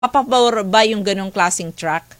Papabor ba yung ganong klaseng track?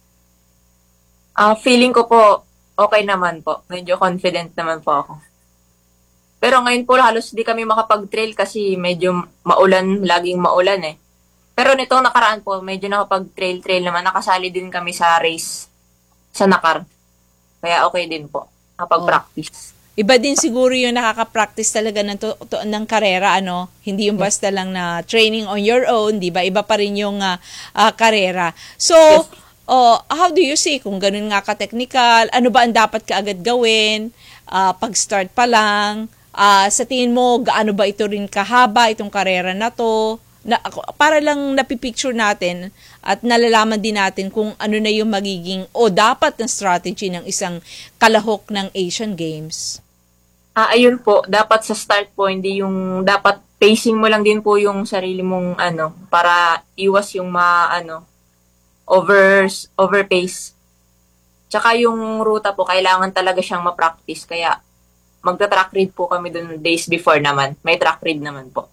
Feeling ko po, okay naman po. Medyo confident naman po ako. Pero ngayon po halos di kami makapag-trail kasi medyo maulan, laging maulan eh. Pero nitong nakaraan po, medyo nakapag-trail naman. Nakasali din kami sa race sa Nakar. Kaya okay din po. Oh. Nakapag-practice. Iba din siguro yung nakaka-practice talaga ng karera, ano? Hindi yung Yes. basta lang na training on your own, di ba? Iba pa rin yung karera. So, Yes. how do you see kung ganun nga ka-technical? Ano ba ang dapat kaagad gawin? Pag-start pa lang? Sa tingin mo, gaano ba ito rin kahaba, itong karera na to? Para lang napipicture natin at nalalaman din natin kung ano na yung magiging o dapat ng strategy ng isang kalahok ng Asian Games. Ayun po, dapat sa start po, hindi yung, dapat pacing mo lang din po yung sarili mong para iwas yung overpace. Tsaka yung ruta po, kailangan talaga siyang ma-practice. Kaya magta-track read po kami dun days before naman. May track read naman po.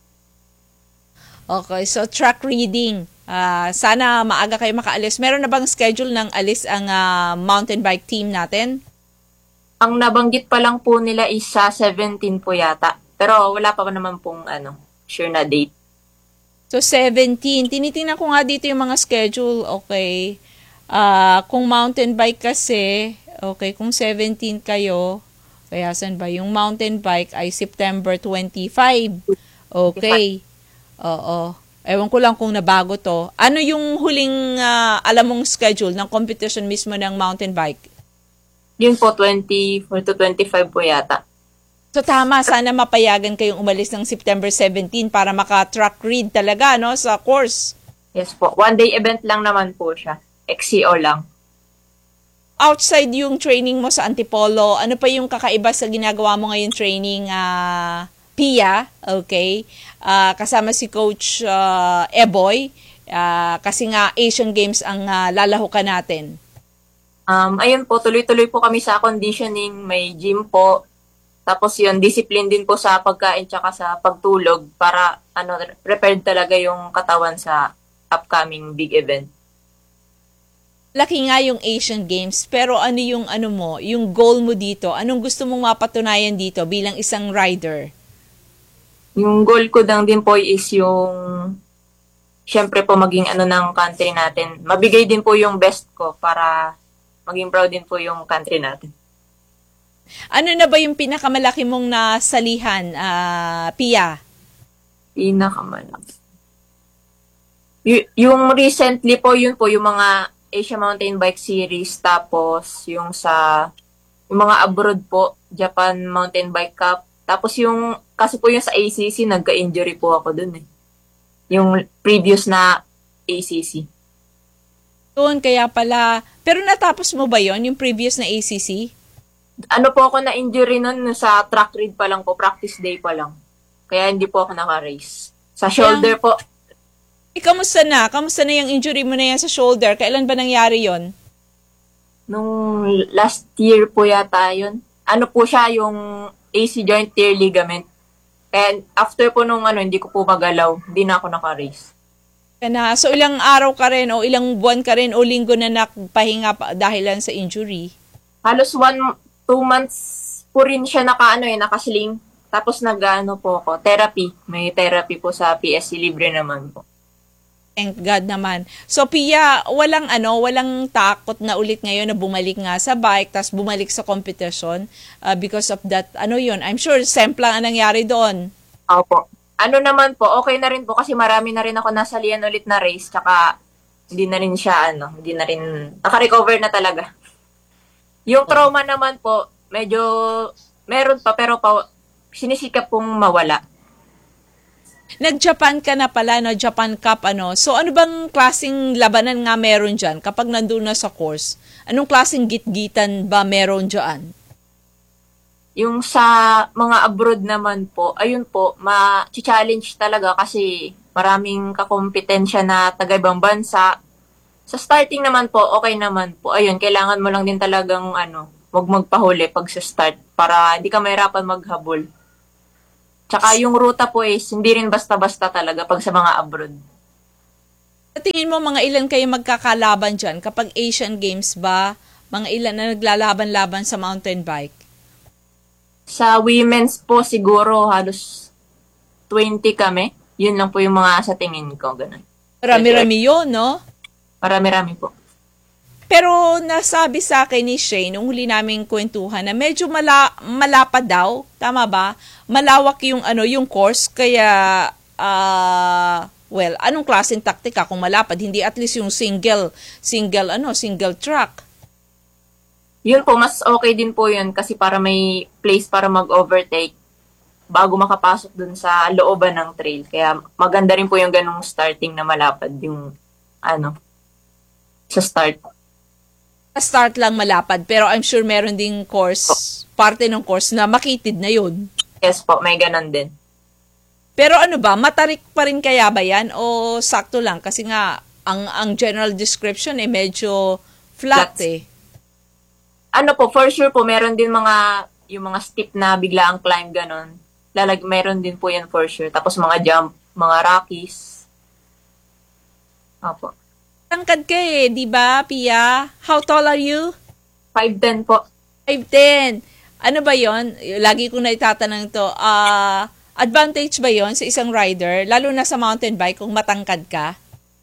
Okay, so track reading. Sana maaga kayo makaalis. Meron na bang schedule ng alis ang mountain bike team natin? Ang nabanggit pa lang po nila is sa 17 po yata. Pero wala pa naman pong sure na date. So 17. Tinitingnan ko nga dito yung mga schedule. Okay. Kung mountain bike kasi, okay, kung 17 kayo, kaya saan ba? Yung mountain bike ay September 25. Okay. Oo. Ewan ko lang kung nabago to. Ano yung huling alam mong schedule ng competition mismo ng mountain bike? Yun po, 24 to 25 po yata. So tama, sana mapayagan kayong umalis ng September 17 para maka-track read talaga no sa course. Yes po. One day event lang naman po siya. XCO lang. Outside yung training mo sa Antipolo, ano pa yung kakaiba sa ginagawa mo ngayon training Pia, okay? Kasama si Coach Eboy, kasi nga Asian Games ang lalahukan natin. Ayun po, tuloy-tuloy po kami sa conditioning. May gym po. Tapos yun, discipline din po sa pagkain tsaka sa pagtulog para prepared talaga yung katawan sa upcoming big event. Laki nga yung Asian Games, pero ano yung ano mo, yung goal mo dito? Anong gusto mong mapatunayan dito bilang isang rider? Yung goal ko lang din po is yung syempre po maging ng country natin. Mabigay din po yung best ko para maging proud din po yung country natin. Ano na ba yung pinakamalaki mong nasalihan, Pia? Pinakamalaki. Yung recently po, yun po, yung mga Asia Mountain Bike Series, tapos yung mga abroad po, Japan Mountain Bike Cup, tapos kasi po yung sa ACC, nagka-injury po ako dun eh. Yung previous na ACC. Doon, kaya pala, pero natapos mo ba yon yung previous na ACC? Ano po ako na-injury nun sa track read pa lang po, practice day pa lang. Kaya hindi po ako naka-race. Sa shoulder po, Kamusta na? Kamusta na yung injury mo na yan sa shoulder? Kailan ba nangyari yon? nung last year po yata yun. Ano po siya, yung AC joint tear ligament. And after po nung hindi ko po magalaw, hindi na ako naka-race. So ilang araw ka rin o ilang buwan ka rin o linggo na nagpahinga dahilan sa injury? Halos 2 months po rin siya nakasling. Tapos po ako, therapy. May therapy po sa PSC, libre naman po. Thank God naman. So Pia, walang takot na ulit ngayon na bumalik nga sa bike tas bumalik sa competition because of that, yun. I'm sure semplang ang nangyari doon. Opo. Ano naman po, okay na rin po kasi marami na rin ako nasalian ulit na race. Tsaka hindi na rin siya, hindi na rin, naka-recover na talaga. Yung trauma naman po, medyo meron pa pero sinisikap pong mawala. Nag-Japan ka na pala, no? Japan Cup, So, ano bang klaseng labanan nga meron dyan kapag nandun na sa course? Anong klaseng gitgitan ba meron dyan? Yung sa mga abroad naman po, ayun po, ma-challenge talaga kasi maraming kakompetensya na taga-ibang bansa. Sa starting naman po, okay naman po. Ayun, kailangan mo lang din talagang wag magpahuli pag sa start para hindi ka mahirapan maghabol. Tsaka yung ruta po is hindi rin basta-basta talaga pag sa mga abroad. Sa tingin mo, mga ilan kayo magkakalaban dyan? Kapag Asian Games ba, mga ilan na naglalaban-laban sa mountain bike? Sa women's po siguro halos 20 kami. Yun lang po yung mga sa tingin ko. Ganun. Rami-rami yun, no? Marami-rami po. Pero nasabi sa akin ni Shane, nung huli naming kwentuhan, na medyo malapad daw. Tama ba? Malawak yung, yung course. Kaya, well, anong klaseng taktika kung malapad? Hindi at least yung single track. Yun po, mas okay din po yun kasi para may place para mag-overtake bago makapasok dun sa looban ng trail. Kaya maganda rin po yung ganong starting na malapad yung sa start. Start lang malapad, pero I'm sure meron ding course, parte ng course na makitid na yun. Yes po, may ganon din. Pero ano ba, matarik pa rin kaya ba yan o sakto lang? Kasi nga, ang general description medyo flat eh. Ano po, for sure po, meron din yung mga steep na bigla ang climb ganon. Meron din po yan for sure. Tapos mga jump, mga rockies. Opo. Tangkad ka di ba, Pia? How tall are you? 5'10 po. 5'10. Ano ba yon? Lagi ko na itatanong to. Advantage ba yon sa isang rider? Lalo na sa mountain bike kung matangkad ka?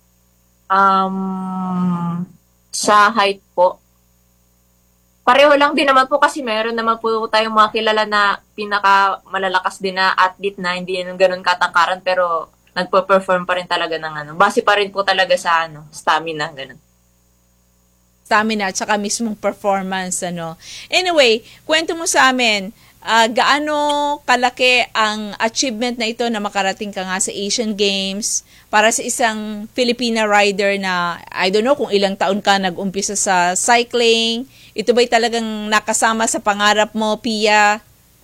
Sa height po. Pareho lang din naman po kasi meron naman po tayong mga kilala na pinaka malalakas din na athlete na hindi yan ganun katangkaran pero nagpo-perform pa rin talaga ng base pa rin po talaga sa stamina, ganun. Stamina at saka mismong performance, Anyway, kwento mo sa amin, gaano kalaki ang achievement na ito na makarating ka nga sa Asian Games para sa isang Filipina rider na, I don't know kung ilang taon ka nag-umpisa sa cycling. Ito ba'y talagang nakasama sa pangarap mo, Pia?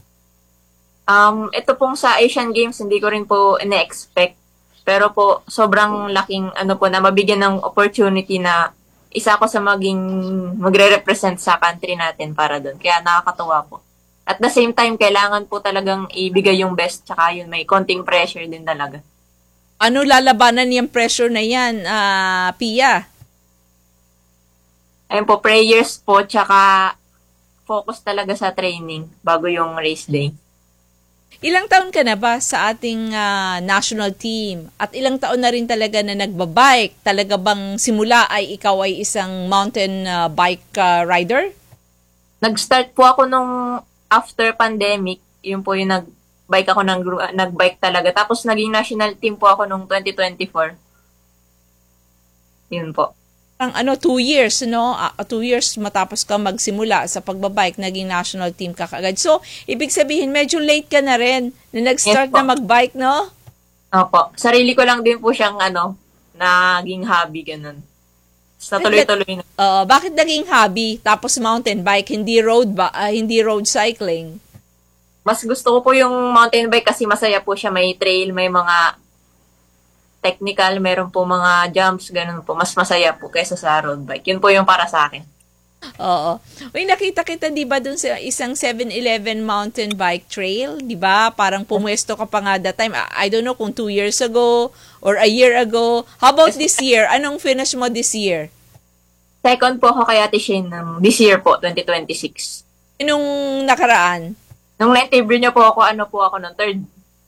Ito pong sa Asian Games, hindi ko rin po ina-expect. Pero po, sobrang laking po na mabigyan ng opportunity na isa ako sa magre-represent sa country natin para doon. Kaya nakakatuwa po. At the same time, kailangan po talagang ibigay yung best tsaka yun, may konting pressure din talaga. Ano lalabanan yung pressure na yan, Pia? Ayun po, prayers po tsaka focus talaga sa training bago yung race day. Ilang taon ka na ba sa ating national team? At ilang taon na rin talaga na nagbabike? Talaga bang simula ay ikaw ay isang mountain bike rider? Nag-start po ako nung after pandemic. Yun po yung nagbike talaga. Tapos naging national team po ako nung 2024. Yun po. 2 years, 2 years matapos ka magsimula sa pagbabike, naging national team ka kaagad. So, ibig sabihin, medyo late ka na rin na nag-start Yes, na magbike, no? Opo. Sarili ko lang din po siyang, naging hobby, ganun. So, tuloy-tuloy na. Bakit naging hobby, tapos mountain bike, hindi road cycling? Mas gusto ko po yung mountain bike kasi masaya po siya. May trail, may mga technical, meron po mga jumps, ganun po. Mas masaya po kaysa sa road bike. Yun po yung para sa akin. Oo. Uy, nakita kita, di ba, dun sa isang 7-Eleven mountain bike trail, di ba? Parang pumwesto ka pa nga that time. I don't know kung 2 years ago or a year ago. How about this year? Anong finish mo this year? Second po ako kay Ate Shane this year po, 2026. Anong nakaraan? Nung na-interview niyo po ako, nung third.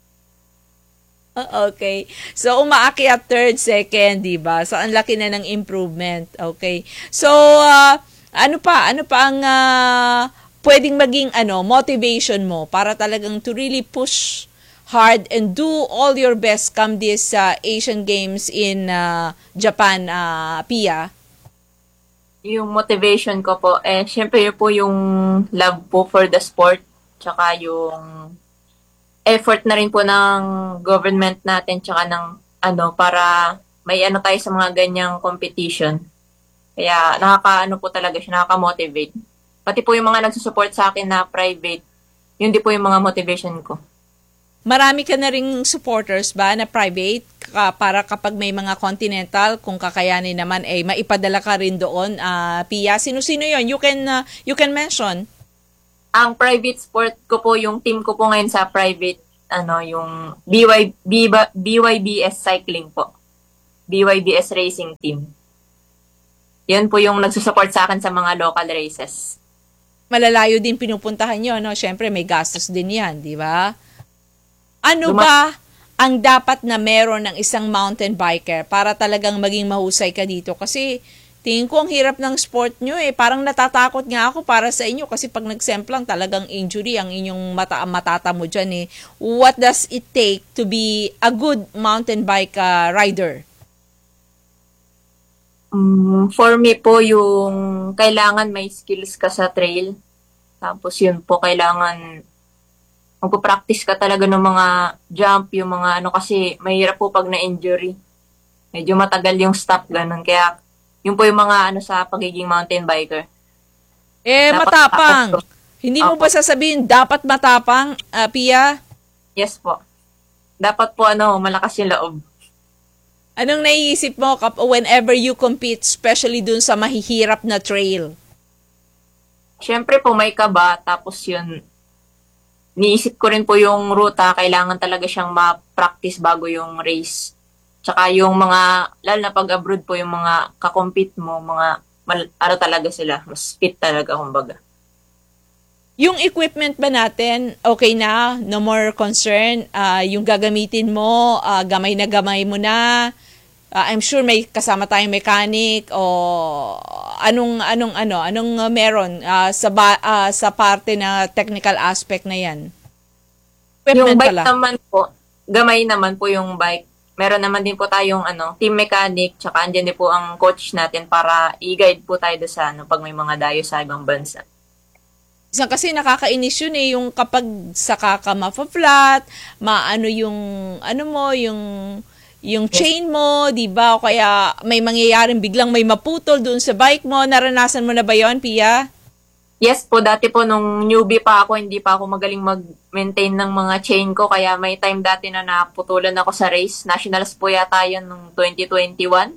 Okay. So, umaakyat third, second, di ba? So, ang laki na ng improvement. Okay. So, ano pa ang pwedeng maging motivation mo para talagang to really push hard and do all your best come this Asian Games in Japan, Pia? Yung motivation ko po, syempre yun po yung love po for the sport, tsaka yung effort na rin po ng government natin tsaka ng para may tayo sa mga ganyang competition. Kaya po talaga siya, nakaka-motivate. Pati po yung mga nagsusupport sa akin na private, yun di po yung mga motivation ko. Marami ka na ring supporters ba na private para kapag may mga continental, kung kakayanin naman maipadala ka rin doon, Pia? Sino-sino yon? You can mention. Ang private sport ko po, yung team ko po ngayon sa private, yung BYBS cycling po. BYBS Racing Team. Yan po yung nagsusupport sa akin sa mga local races. Malalayo din pinupuntahan nyo, no? Siyempre, may gastos din yan, di ba? Ano ba ang dapat na meron ng isang mountain biker para talagang maging mahusay ka dito? Kasi tingin ko ang hirap ng sport nyo eh. Parang natatakot nga ako para sa inyo kasi pag nagsemplang talagang injury ang inyong matata mo dyan eh. What does it take to be a good mountain bike rider? For me po, yung kailangan may skills ka sa trail. Tapos yun po, kailangan magpo-practice ka talaga ng mga jump, yung mga ano, kasi mahirap po pag na-injury. Medyo matagal yung stop, ganun. Kaya yun po yung mga ano sa pagiging mountain biker. Dapat Matapang. takot. Hindi mo ba sasabihin dapat matapang, Pia? Yes po. Dapat po malakas yung loob. Anong naiisip mo whenever you compete, especially dun sa mahihirap na trail? Siyempre po may kaba, tapos yun, niisip ko rin po yung ruta, kailangan talaga siyang ma-practice bago yung race. Tsaka yung mga, lalo na pag abroad po, yung mga kakompete mo, mga, talaga sila, mas fit talaga, kumbaga. Yung equipment ba natin, okay na? No more concern? Yung gagamitin mo, gamay na gamay mo na? I'm sure may kasama tayong mechanic o anong meron sa parte na technical aspect na yan. Yung Equipment bike pala. naman po, gamay naman po yung bike. Meron naman din po tayong team mechanic, tsaka andyan din po ang coach natin para i-guide po tayo doon sa pag may mga dayo sa ibang bansa. Isang kasi nakakainis yun eh, yung kapag saka ka ma-flat, maano yung chain mo, di ba? O kaya may mangyayaring biglang may maputol doon sa bike mo. Naranasan mo na ba yon, Pia? Yes po, dati po nung newbie pa ako, hindi pa ako magaling mag-maintain ng mga chain ko. Kaya may time dati na naputulan ako sa race. Nationals po yata yun nung 2021,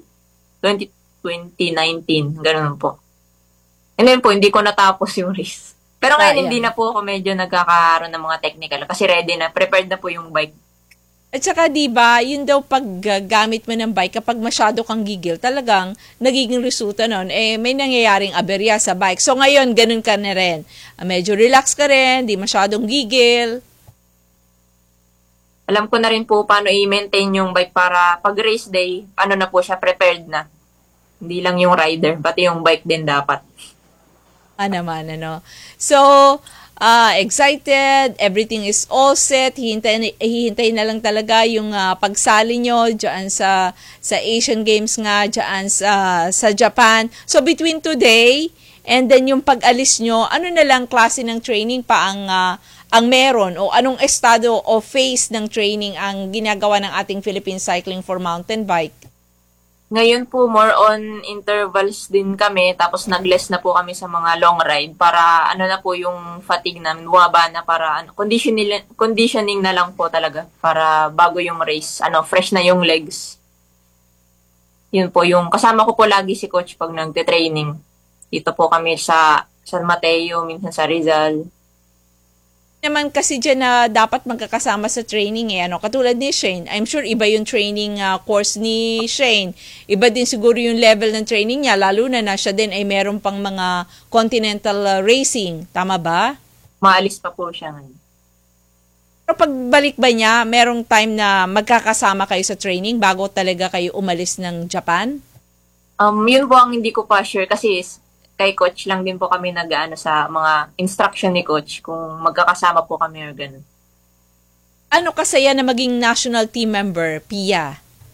2019, ganun po. And then po, hindi ko natapos yung race. Pero ngayon, hindi na po ako medyo nagkakaroon ng mga technical kasi ready na, prepared na po yung bike. At saka 'di ba, yun daw paggamit mo ng bike kapag masyado kang gigil, talagang nagiging resulta nun may nangyayaring aberya sa bike. So ngayon ganun ka na rin. Medyo relax ka rin, di masyadong gigil. Alam ko na rin po paano i-maintain yung bike para pag race day, na po siya, prepared na. Hindi lang yung rider, pati yung bike din dapat. Naman, So, excited, everything is all set, hihintay na lang talaga yung pagsali nyo dyan sa Asian Games nga, dyan sa Japan. So, between today and then yung pag-alis nyo, ano na lang klase ng training pa ang meron o anong estado o phase ng training ang ginagawa ng ating Philippine Cycling for Mountain Bike? Ngayon po, more on intervals din kami, tapos nag-less na po kami sa mga long ride para na po yung fatigue namin, bumaba na para conditioning na lang po talaga para bago yung race, fresh na yung legs. Yun po, yung kasama ko po lagi si coach pag nagte-training. Dito po kami sa San Mateo, minsan sa Rizal. Naman kasi dyan na dapat magkakasama sa training katulad ni Shane. I'm sure iba yung training course ni Shane. Iba din siguro yung level ng training niya, lalo na siya din ay meron pang mga continental racing. Tama ba? Maalis pa po siya ngayon. Pero pagbalik ba niya, merong time na magkakasama kayo sa training bago talaga kayo umalis ng Japan? Yun po ang hindi ko pa sure kasi kay coach lang din po kami sa mga instruction ni coach kung magkakasama po kami or ganun. Ano kasaya na maging national team member, Pia?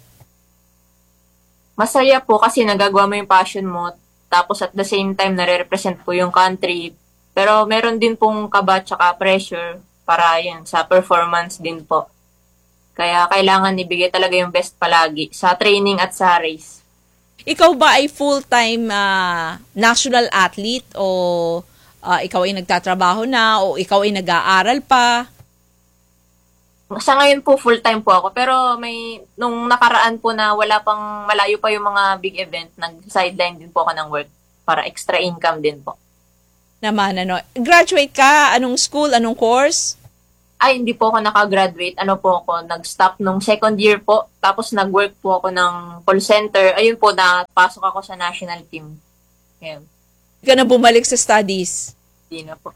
Masaya po kasi nagagawa mo yung passion mo, tapos at the same time nare-represent po yung country. Pero meron din pong kaba tsaka pressure para yan sa performance din po. Kaya kailangan ibigay talaga yung best palagi sa training at sa race. Ikaw ba ay full-time national athlete o ikaw ay nagtatrabaho na o ikaw ay nag-aaral pa? Sa ngayon po full-time po ako, pero nung nakaraan po na wala pang malayo pa yung mga big event, nag-sideline din po ako ng work para extra income din po. Naman, Graduate ka? Anong school? Anong course? Ay, hindi po ako nakagraduate. Ano po ako, nag-stop nung second year po. Tapos nag-work po ako ng call center. Ayun po, napasok ako sa national team. Ayan, Hindi ka na bumalik sa studies. hindi na po.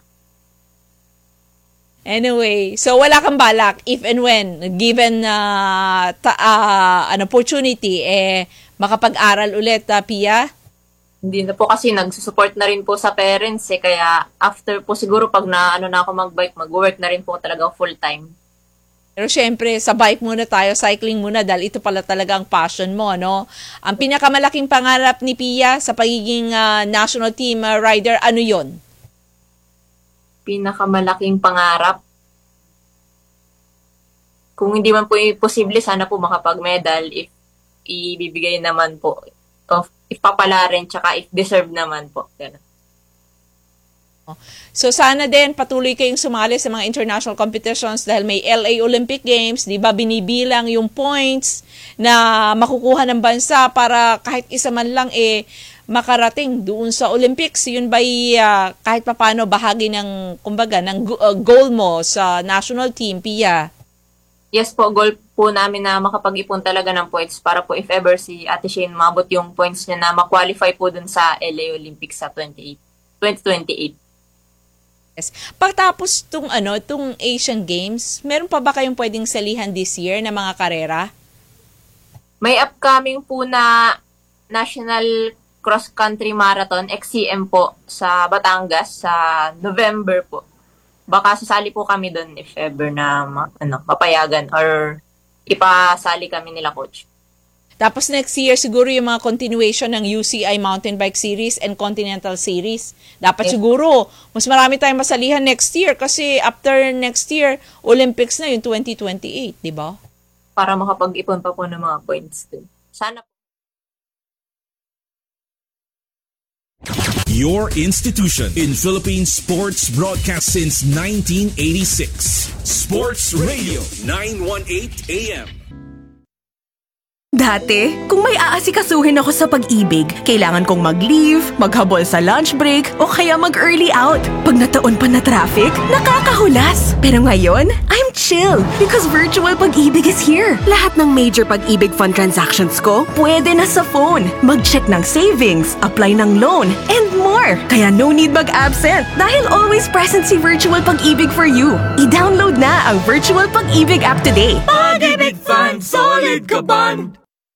Anyway, so wala kang balak if and when given an opportunity makapag-aral ulit, Pia? Hindi na po kasi nagsusupport na rin po sa parents kaya after po siguro pag na ako mag-bike, mag-work na rin po talaga full time. Pero syempre, sa bike muna tayo, cycling muna dahil ito pala talaga ang passion mo, no? Ang pinakamalaking pangarap ni Pia sa pagiging national team rider, ano yon? Pinakamalaking pangarap. Kung hindi man po posible, sana po makapag-medal if ibibigay naman po. If papala rin, tsaka if deserve naman po. Ganun. So sana din patuloy kayong sumali sa mga international competitions dahil may LA Olympic Games, 'di ba? Binibilang yung points na makukuha ng bansa para kahit isa man lang makarating doon sa Olympics. Yun ba kahit papaano bahagi ng kumbaga ng goal mo sa national team, Pia? Yes po, goal po namin na makapag-ipon talaga ng points para po if ever si Ate Shane mabot yung points niya na ma-qualify po dun sa LA Olympics sa 2028. Yes. Pagtapos tung Asian Games, meron pa ba kayong pwedeng salihan this year na mga karera? May upcoming po na National Cross Country Marathon, XCM po, sa Batangas sa November po. Baka sasali po kami doon if ever na papayagan or ipasali kami nila coach. Tapos next year siguro yung mga continuation ng UCI Mountain Bike Series and Continental Series. Dapat siguro mas marami tayong masalihan next year kasi after next year Olympics na yung 2028, di ba? Para makapag-ipon pa po ng mga points din. Sana po. Your institution in Philippine sports broadcast since 1986. Sports Radio 918 AM. Dati, kung may aasikasuhin ako sa pag-ibig, kailangan kong mag-leave, maghabol sa lunch break, o kaya mag-early out. Pag nataon pa na traffic, nakakahulas. Pero ngayon, I'm chill because virtual pag-ibig is here. Lahat ng major pag-ibig fund transactions ko, pwede na sa phone. Mag-check ng savings, apply ng loan, and more. Kaya no need mag-absent dahil always present si Virtual Pag-ibig for you. I-download na ang Virtual Pag-ibig app today. Pag-ibig Fund, solid ka ban!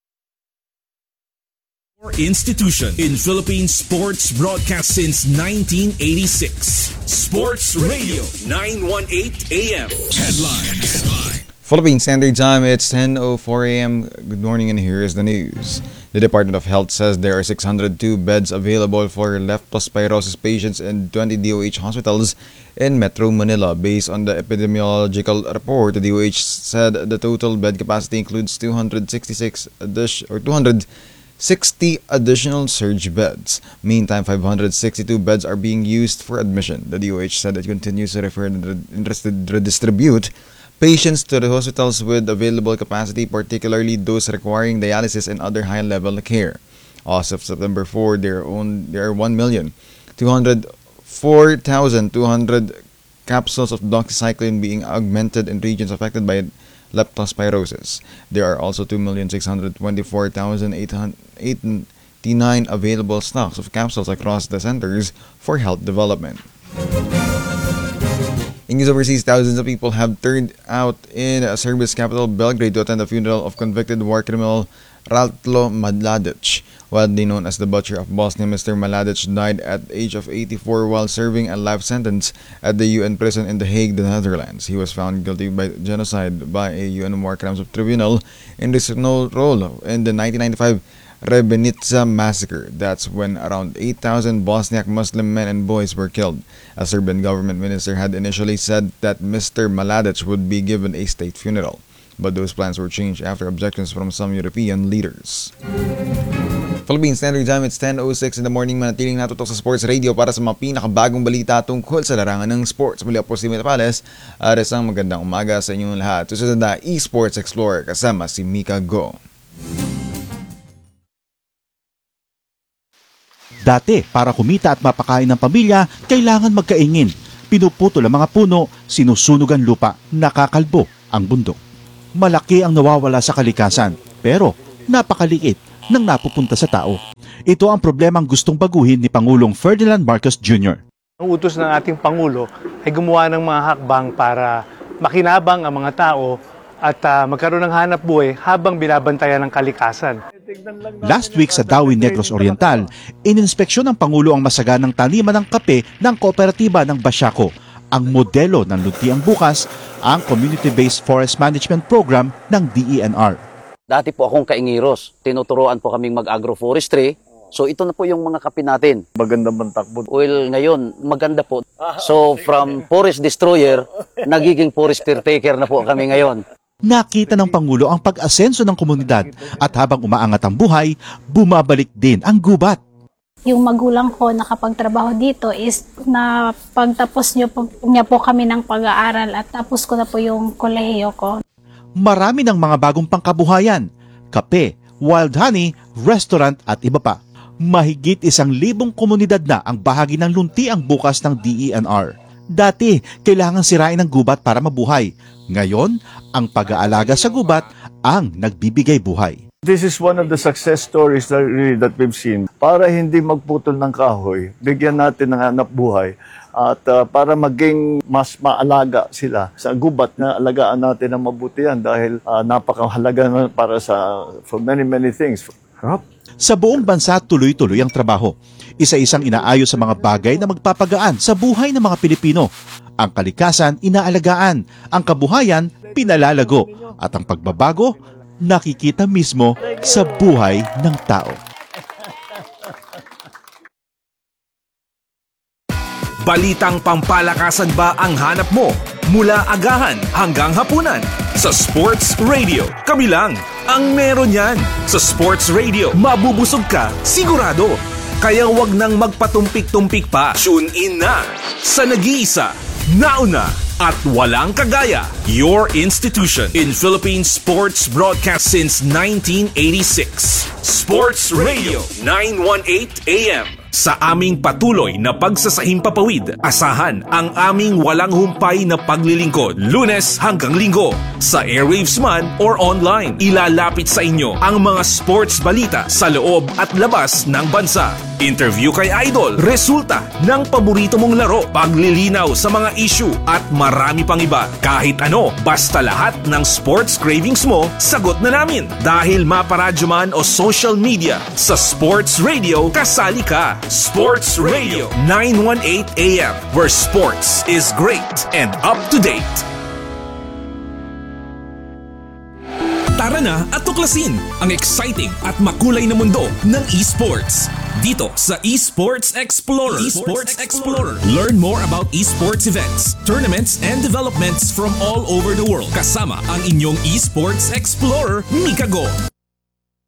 Institution in Philippine sports broadcast since 1986. Sports Radio 918 AM. Headlines. Philippine Standard Time, it's 10:04 a.m. Good morning, and here is the news. The Department of Health says there are 602 beds available for leptospirosis patients in 20 DOH hospitals in Metro Manila. Based on the epidemiological report, the DOH said the total bed capacity includes 260 additional surge beds. Meantime, 562 beds are being used for admission. The DOH said it continues to refer and redistribute patients to the hospitals with available capacity, particularly those requiring dialysis and other high-level care. As of September 4, there are 1,204,200 capsules of doxycycline being augmented in regions affected by leptospirosis. There are also 2,624,889 available stocks of capsules across the centers for health development. In news overseas, thousands of people have turned out in Serbia's capital, Belgrade, to attend the funeral of convicted war criminal Ratko Mladic. Widely known as the Butcher of Bosnia, Mr. Mladic died at the age of 84 while serving a life sentence at the UN prison in The Hague, the Netherlands. He was found guilty by genocide by a UN War Crimes Tribunal in his role in the 1995 Srebrenica massacre. That's when around 8,000 Bosniak Muslim men and boys were killed. A Serbian government minister had initially said that Mr. Mladic would be given a state funeral, but those plans were changed after objections from some European leaders. Philippine Standard Time, it's 10:06 in the morning. Manatiling natutok sa Sports Radio para sa mga pinakabagong balita tungkol sa larangan ng sports. Muli po si Mita Pales. Isang magandang umaga sa inyong lahat. Susunod na Esports Explorer kasama si Mika Go. Dati, para kumita at mapakain ng pamilya, kailangan magkaingin. Pinuputol ang mga puno, sinusunog ang lupa, nakakalbo ang bundok. Malaki ang nawawala sa kalikasan, pero napakaliit nang napupunta sa tao. Ito ang problemang gustong baguhin ni Pangulong Ferdinand Marcos Jr. Ang utos ng ating Pangulo ay gumawa ng mga hakbang para makinabang ang mga tao at magkaroon ng hanap buhay habang binabantayan ng kalikasan. Last week sa Dawi Negros Oriental, ininspeksyon ng Pangulo ang masaganang taniman ng kape ng kooperatiba ng Basiaco. Ang modelo ng Luntiang Bukas, ang Community-Based Forest Management Program ng DENR. Dati po akong kaingiros. Tinuturoan po kaming mag-agroforestry. So ito na po yung mga kape natin. Maganda bang takbo? Well, ngayon, maganda po. So from forest destroyer, nagiging forest caretaker na po kami ngayon. Nakita ng Pangulo ang pag-asenso ng komunidad at habang umaangat ang buhay, bumabalik din ang gubat. Yung magulang ko nakapagtrabaho dito is na pagtapos niya po kami ng pag-aaral at tapos ko na po yung kolehiyo ko. Marami ng mga bagong pangkabuhayan, kape, wild honey, restaurant at iba pa. Mahigit 1,000 komunidad na ang bahagi ng Luntiang Bukas ng DENR. Dati, kailangan sirain ang gubat para mabuhay. Ngayon, ang pag-aalaga sa gubat ang nagbibigay buhay. This is one of the success stories that we've seen. Para hindi magputol ng kahoy, bigyan natin ng hanap buhay at para maging mas maalaga sila sa gubat na alagaan natin ng mabuti yan dahil napakahalaga na para for many things. Sa buong bansa, tuloy-tuloy ang trabaho. Isa-isang inaayos sa mga bagay na magpapagaan sa buhay ng mga Pilipino. Ang kalikasan, inaalagaan. Ang kabuhayan, pinalalago. At ang pagbabago, nakikita mismo sa buhay ng tao. Balitang pampalakasan ba ang hanap mo? Mula agahan hanggang hapunan. Sa Sports Radio, kami lang ang meron yan. Sa Sports Radio, mabubusog ka, sigurado. Kaya wag nang magpatumpik-tumpik pa. Tune in na sa nag-iisa, nauna, at walang kagaya. Your institution in Philippine sports broadcast since 1986. Sports Radio 918 AM. Sa aming patuloy na pagsasahimpapawid, asahan ang aming walang humpay na paglilingkod, Lunes hanggang Linggo. Sa airwaves man or online, ilalapit sa inyo ang mga sports balita sa loob at labas ng bansa. Interview kay Idol, resulta ng paborito mong laro, paglilinaw sa mga issue at marami pang iba. Kahit ano, basta lahat ng sports cravings mo, sagot na namin. Dahil maparadyo man o social media, sa Sports Radio, kasali ka. Sports Radio 918 AM, where sports is great and up to date. Tara na at tuklasin ang exciting at makulay na mundo ng esports. Dito sa Esports Explorer. Esports Explorer. Learn more about esports events, tournaments, and developments from all over the world. Kasama ang inyong Esports Explorer, Mika Go.